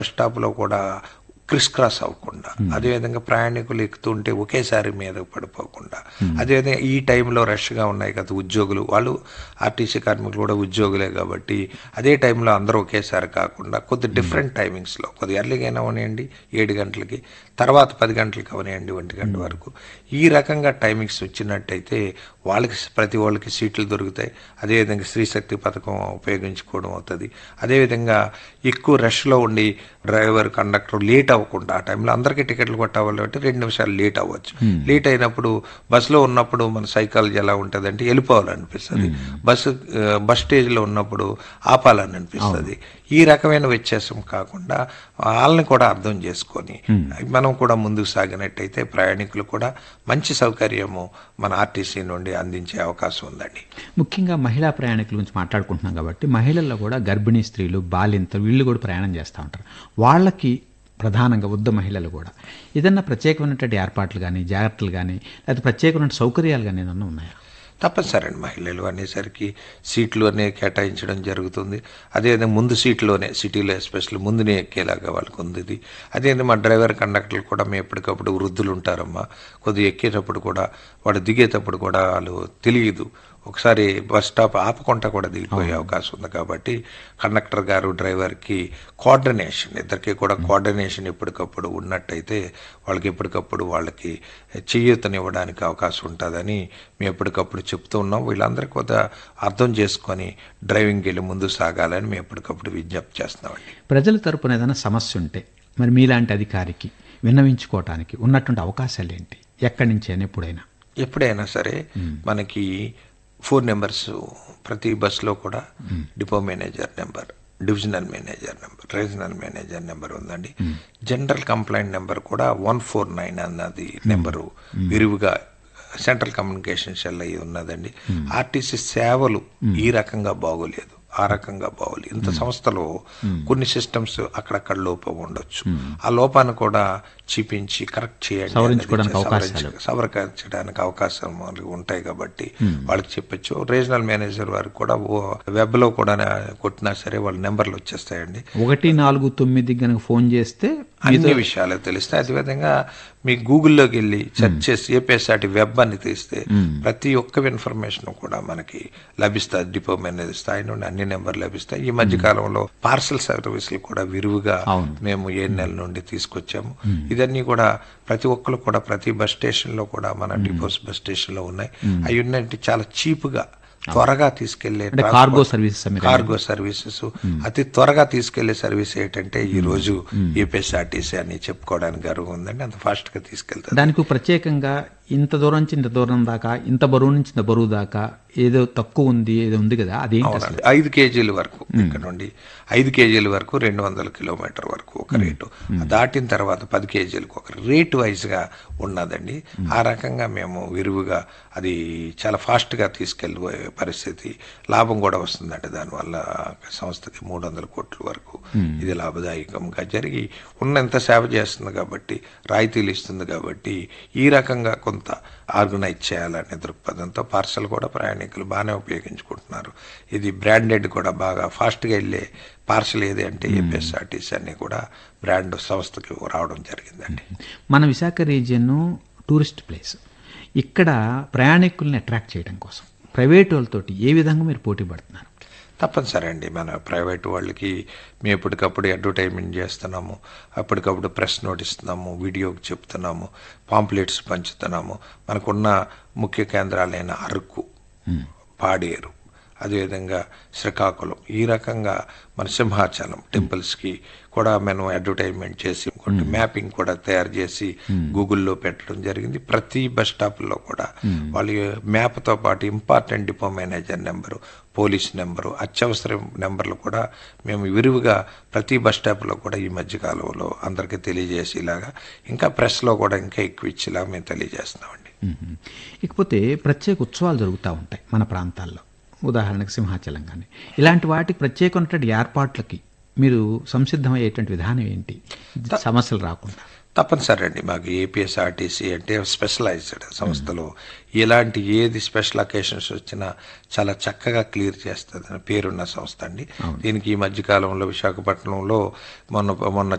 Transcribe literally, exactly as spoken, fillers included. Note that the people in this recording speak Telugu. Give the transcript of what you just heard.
స్టాప్లో కూడా క్రిస్ క్రాస్ అవ్వకుండా, అదేవిధంగా ప్రయాణికులు ఎక్కుతుంటే ఒకేసారి మీద పడిపోకుండా, అదేవిధంగా ఈ టైంలో రష్గా ఉన్నాయి కదా ఉద్యోగులు, వాళ్ళు ఆర్టీసీ కార్మికులు కూడా ఉద్యోగులే కాబట్టి అదే టైంలో అందరూ ఒకేసారి కాకుండా కొద్ది డిఫరెంట్ టైమింగ్స్లో, కొద్ది ఎర్లీగా అయినా అవనివ్వండి ఏడు గంటలకి, తర్వాత పది గంటలకి అవనివ్వండి ఒంటి గంట వరకు, ఈ రకంగా టైమింగ్స్ వచ్చినట్టయితే వాళ్ళకి ప్రతి వాళ్ళకి సీట్లు దొరుకుతాయి. అదేవిధంగా స్త్రీశక్తి పథకం ఉపయోగించుకోవడం అవుతుంది. అదేవిధంగా ఎక్కువ రష్లో ఉండి డ్రైవర్ కండక్టర్ లేట్ అవ్వకుండా, ఆ టైంలో అందరికీ టికెట్లు కొట్టాలి అంటే రెండు నిమిషాలు లేట్ అవ్వచ్చు. లేట్ అయినప్పుడు బస్సులో ఉన్నప్పుడు మన సైకాలజీ ఎలా ఉంటుంది అంటే వెళ్ళిపోవాలనిపిస్తుంది, బస్సు బస్ స్టేజ్లో ఉన్నప్పుడు ఆపాలని అనిపిస్తుంది. ఈ రకమైన వ్యత్యాసం కాకుండా వాళ్ళని కూడా అర్థం చేసుకొని మనం కూడా ముందుకు సాగినట్టయితే ప్రయాణికులు కూడా మంచి సౌకర్యము మన ఆర్టీసీ నుండి అందించే అవకాశం ఉందండి. ముఖ్యంగా మహిళా ప్రయాణికుల గురించి మాట్లాడుకుంటున్నాం కాబట్టి మహిళల్లో కూడా గర్భిణీ స్త్రీలు, బాలింతలు వీళ్ళు కూడా ప్రయాణం చేస్తూ ఉంటారు. వాళ్ళకి ప్రధానంగా వృద్ధ మహిళలు కూడా ఏదన్నా ప్రత్యేకమైనటువంటి ఏర్పాట్లు కానీ, జాగ్రత్తలు కానీ, లేకపోతే ప్రత్యేకమైన సౌకర్యాలు కానీ ఏదన్నా ఉన్నాయా? తప్పనిసరి అండి. మహిళలు అనేసరికి సీట్లు అనేవి కేటాయించడం జరుగుతుంది. అదేవిధంగా ముందు సీట్లోనే, సిటీలో ఎస్పెషల్లీ ముందునే ఎక్కేలాగా వాళ్ళకు ఉంది. అదేవిధంగా మా డ్రైవర్ కండక్టర్లు కూడా మేము ఎప్పటికప్పుడు వృద్ధులు ఉంటారమ్మా, కొద్దిగా ఎక్కేటప్పుడు కూడా వాడు దిగేటప్పుడు కూడా వాళ్ళు తెలియదు, ఒకసారి బస్ స్టాప్ ఆపకుండా కూడా దిగిపోయే అవకాశం ఉంది. కాబట్టి కండక్టర్ గారు డ్రైవర్కి కోఆర్డినేషన్, ఇద్దరికి కూడా కోఆర్డినేషన్ ఎప్పటికప్పుడు ఉన్నట్టయితే వాళ్ళకి ఎప్పటికప్పుడు వాళ్ళకి చేయూతనివ్వడానికి అవకాశం ఉంటుందని మేము ఎప్పటికప్పుడు చెప్తూ ఉన్నాం. వీళ్ళందరికీ కూడా అర్థం చేసుకొని డ్రైవింగ్కి వెళ్ళి ముందు సాగాలని మేము ఎప్పటికప్పుడు విజ్ఞప్తి చేస్తున్నామండి. ప్రజల తరపున ఏదైనా సమస్య ఉంటే మరి మీలాంటి అధికారికి విన్నవించుకోవటానికి ఉన్నటువంటి అవకాశాలు ఏంటి? ఎక్కడి నుంచి అని ఎప్పుడైనా ఎప్పుడైనా సరే మనకి ఫోన్ నెంబర్స్ ప్రతి బస్సులో కూడా depot manager number, divisional manager number, regional manager number ఉందండి. జనరల్ కంప్లైంట్ నెంబర్ కూడా వన్ ఫోర్ నైన్ అన్నది నెంబరు విరివిగా సెంట్రల్ కమ్యూనికేషన్ సెల్ అయ్యి ఉన్నదండి. ఆర్టీసీ సేవలు ఈ రకంగా బాగోలేదు, ఆ రకంగా బాగోలేదు. ఇంత సంస్థలో కొన్ని సిస్టమ్స్ అక్కడక్కడ లోపం ఉండొచ్చు. ఆ లోపాన్ని కూడా చూపించి కరెక్ట్ చేయండి, సవరించడానికి అవకాశం ఉంటాయి కాబట్టి వాళ్ళకి చెప్పచ్చు. రీజనల్ మేనేజర్ వారికి కూడా వెబ్ లో కూడా కొట్టినా సరే వాళ్ళ నెంబర్లు వచ్చేస్తాయండి. ఒకటి నాలుగు తొమ్మిది కనుక ఫోన్ చేస్తే అన్ని విషయాలు తెలుస్తాయి. అదేవిధంగా మీ గూగుల్లోకి వెళ్ళి సెర్చ్ చేసి ఏపీఎస్ఆర్టీ వెబ్ అని తీస్తే ప్రతి ఒక్క ఇన్ఫర్మేషన్ కూడా మనకి లభిస్తుంది. డిపో మేనేజర్ స్థాయి నుండి అన్ని నెంబర్లు లభిస్తాయి. ఈ మధ్య కాలంలో పార్సల్ సర్వీసులు కూడా విరివిగా మేము ఏ నెల నుండి తీసుకొచ్చాము. ఇదన్నీ కూడా ప్రతి ఒక్కరు కూడా ప్రతి బస్ స్టేషన్ లో కూడా మన డిపోస్ బస్ స్టేషన్ లో ఉన్నాయి. అవి ఉన్నట్టు చాలా చీప్ గా త్వరగా తీసుకెళ్లే కార్గో సర్వీసెస్ కార్గో సర్వీసెస్ అతి త్వరగా తీసుకెళ్లే సర్వీస్ ఏంటంటే ఈ రోజు ఏపీఎస్ఆర్టీసీ అని చెప్పుకోవడానికి గర్వం ఉందండి. అంత ఫాస్ట్ గా తీసుకెళ్తారు. దానికి ప్రత్యేకంగా ఇంత దూరం నుంచి ఇంత దూరం దాకా, ఇంత బరువు నుంచి ఇంత బరువు దాకా ఏదో తక్కువ ఉంది ఏదో ఉంది కదా, అదేంటి? ఐదు కేజీల వరకు ఇక్కడ నుండి ఐదు కేజీల వరకు రెండు వందల కిలోమీటర్ వరకు ఒక రేటు, దాటిన తర్వాత పది కేజీలకు ఒక రేటు వైజ్ గా ఉన్నదండి. ఆ రకంగా మేము విరివిగా అది చాలా ఫాస్ట్ గా తీసుకెళ్ళిపోయే పరిస్థితి, లాభం కూడా వస్తుందండి. దానివల్ల సంస్థకి మూడు వందల కోట్ల వరకు ఇది లాభదాయకంగా జరిగి ఉన్నంత సేవ చేస్తుంది కాబట్టి, రాయితీలు ఇస్తుంది కాబట్టి ఈ రకంగా కొంత ఆర్గనైజ్ చేయాలనే దృక్పథంతో పార్సల్ కూడా ప్రయాణికులు బాగానే ఉపయోగించుకుంటున్నారు. ఇది బ్రాండెడ్ కూడా బాగా ఫాస్ట్గా వెళ్ళే పార్సల్ ఏది అంటే ఏపీఎస్ఆర్టీసీ అన్ని కూడా బ్రాండ్ సంస్థకి రావడం జరిగిందండి. మన విశాఖ రీజియన్ టూరిస్ట్ ప్లేస్, ఇక్కడ ప్రయాణికుల్ని అట్రాక్ట్ చేయడం కోసం ప్రైవేట్ వాళ్ళతోటి ఏ విధంగా మీరు పోటీ పడుతున్నారు? తప్పనిసరి అండి. మన ప్రైవేట్ వాళ్ళకి మేము ఎప్పటికప్పుడు అడ్వర్టైజ్మెంట్ చేస్తున్నాము, అప్పటికప్పుడు ప్రెస్ నోట్ ఇస్తున్నాము, వీడియోకి చెప్తున్నాము, పాంప్లెట్స్ పంచుతున్నాము. మనకున్న ముఖ్య కేంద్రాలైన అరకు, పాడేరు, అదేవిధంగా శ్రీకాకుళం, ఈ రకంగా మన సింహాచలం టెంపుల్స్కి కూడా మనం అడ్వర్టైజ్మెంట్ చేసి ఇంకోటి మ్యాపింగ్ కూడా తయారు చేసి గూగుల్లో పెట్టడం జరిగింది. ప్రతి బస్ స్టాప్లో కూడా వాళ్ళ మ్యాప్తో పాటు important depot manager number, police number, అత్యవసర నెంబర్లు కూడా మేము విరివిగా ప్రతి బస్ స్టాప్లో కూడా ఈ మధ్యకాలంలో అందరికీ తెలియజేసేలాగా, ఇంకా ప్రెస్లో కూడా ఇంకా ఎక్కువ ఇచ్చేలాగా మేము తెలియజేస్తున్నామండి. ఇకపోతే ప్రత్యేక ఉత్సవాలు జరుగుతూ ఉంటాయి మన ప్రాంతాల్లో, ఉదాహరణకు సింహాచలం కానీ, ఇలాంటి వాటికి ప్రత్యేకమైనటువంటి ఏర్పాట్లకి మీరు సంసిద్ధమయ్యేటువంటి విధానం ఏంటి సమస్యలు రాకుండా? తప్పనిసరి అండి. మాకు ఏపీఎస్ఆర్టీసీ అంటే స్పెషలైజ్డ్ సంస్థలో ఎలాంటి ఏది స్పెషల్ అకేషన్స్ వచ్చినా చాలా చక్కగా క్లియర్ చేస్తుంది అని పేరున్న సంస్థ అండి. దీనికి ఈ మధ్యకాలంలో విశాఖపట్నంలో మొన్న మొన్న